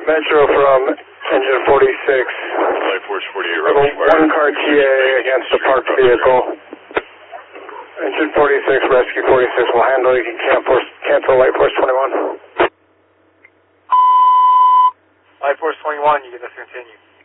Metro from engine 46. Light Force 48, Level 1 car TA against the parked vehicle. Engine 46, Rescue 46 will handle. You can cancel Light Force 21. Light Force 21, you can just continue.